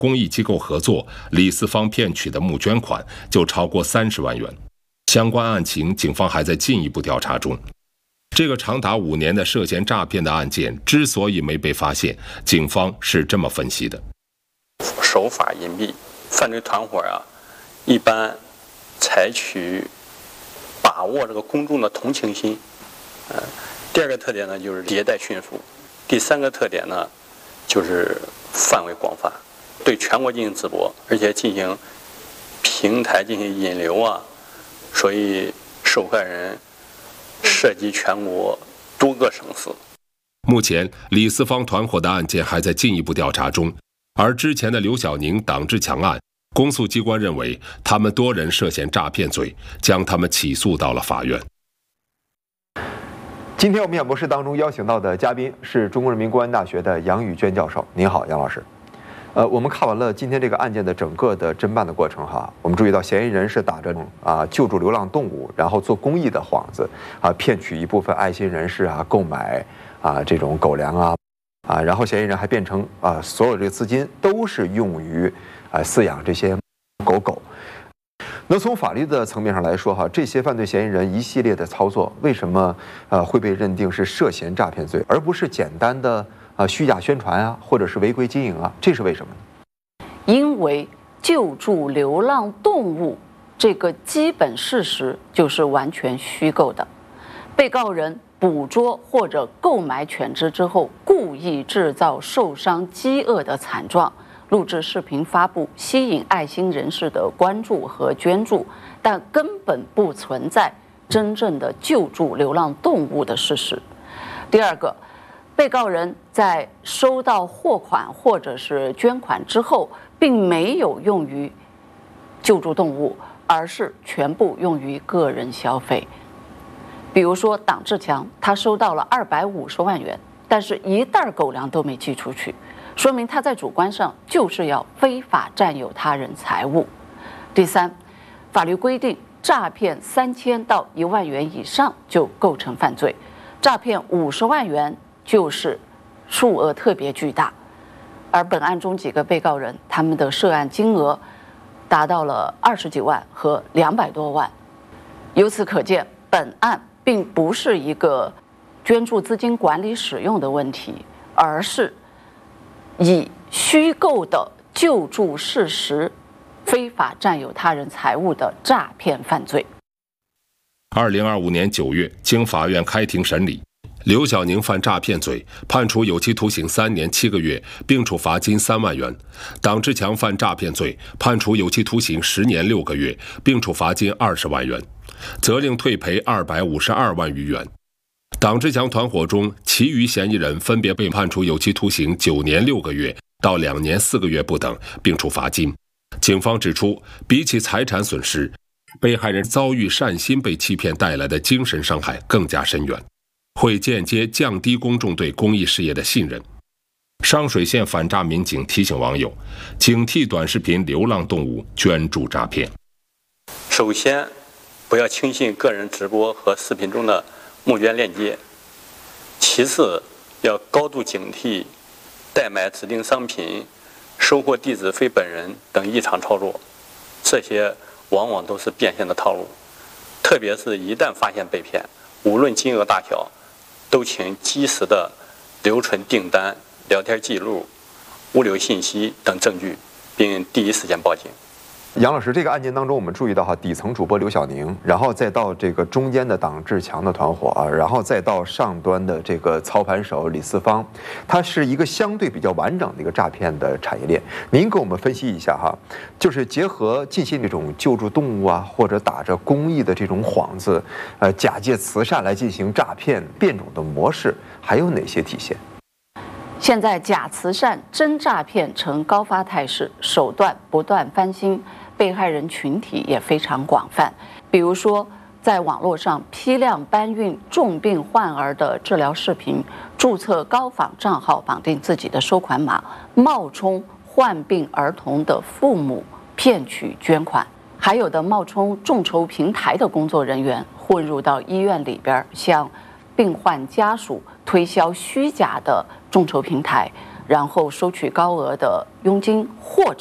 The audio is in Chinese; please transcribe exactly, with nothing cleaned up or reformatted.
公益机构合作，李四方骗取的募捐款就超过三十万元。相关案情，警方还在进一步调查中。这个长达五年的涉嫌诈骗的案件之所以没被发现，警方是这么分析的： 手法隐蔽，犯罪团伙啊，一般采取把握这个公众的同情心。呃，第二个特点呢，就是迭代迅速；第三个特点呢，就是范围广泛，对全国进行直播，而且进行平台进行引流啊，所以受害人涉及全国多个省市。 目前，李四方团伙的案件还在进一步调查中，而之前的刘小宁、党志强案，公诉机关认为他们多人涉嫌诈骗罪，将他们起诉到了法院。 今天我们演播室当中邀请到的嘉宾是中国人民公安大学的杨宇娟教授。您好，杨老师。呃，我们看完了今天这个案件的整个的侦办的过程哈，我们注意到嫌疑人是打着啊救助流浪动物，然后做公益的幌子啊，骗取一部分爱心人士啊购买啊这种狗粮啊啊，然后嫌疑人还变成啊所有这个资金都是用于啊饲养这些狗狗。那从法律的层面上来说哈，这些犯罪嫌疑人一系列的操作，为什么呃会被认定是涉嫌诈骗罪，而不是简单的啊虚假宣传啊，或者是违规经营啊？这是为什么呢？ 因为救助流浪动物这个基本事实就是完全虚构的。被告人捕捉或者购买犬只之后，故意制造受伤、饥饿的惨状，录制视频发布，吸引爱心人士的关注和捐助，但根本不存在真正的救助流浪动物的事实。第二个，被告人在收到货款或者是捐款之后，并没有用于救助动物，而是全部用于个人消费。比如说，党志强他收到了二百五十万元，但是一袋狗粮都没寄出去，说明他在主观上就是要非法占有他人财物。第三，法律规定诈骗三千到一万元以上就构成犯罪，诈骗五十万元就是数额特别巨大。而本案中几个被告人，他们的涉案金额达到了二十几万和两百多万。由此可见，本案并不是一个捐助资金管理使用的问题，而是以虚构的救助事实非法占有他人财物的诈骗犯罪。 二零二五年九月，经法院开庭审理，刘小宁犯诈骗罪，判处有期徒刑三年七个月，并处罚金三万元；党志强犯诈骗罪，判处有期徒刑十年六个月，并处罚金二十万元，责令退赔二百五十二万余元。党志强团伙中，其余嫌疑人分别被判处有期徒刑九年六个月到两年四个月不等，并处罚金。警方指出，比起财产损失，被害人遭遇善心被欺骗带来的精神伤害更加深远，会间接降低公众对公益事业的信任。商水县反诈民警提醒网友，警惕短视频流浪动物捐助诈骗。 首先，不要轻信个人直播和视频中的募捐链接；其次，要高度警惕代买指定商品、收货地址非本人等异常操作，这些往往都是变现的套路。特别是一旦发现被骗，无论金额大小，都请及时的留存订单、聊天记录、物流信息等证据，并第一时间报警。 杨老师，这个案件当中，我们注意到哈，底层主播刘小宁，然后再到这个中间的党志强的团伙啊，然后再到上端的这个操盘手李四方，它是一个相对比较完整的一个诈骗的产业链。您给我们分析一下哈，就是结合近期这种救助动物啊，或者打着公益的这种幌子，呃，假借慈善来进行诈骗变种的模式，还有哪些体现？ 现在假慈善、真诈骗呈高发态势，手段不断翻新，被害人群体也非常广泛。比如说，在网络上批量搬运重病患儿的治疗视频，注册高仿账号，绑定自己的收款码，冒充患病儿童的父母骗取捐款；还有的冒充众筹平台的工作人员，混入到医院里边，向病患家属推销虚假的众筹平台， 然后收取高额的佣金，或者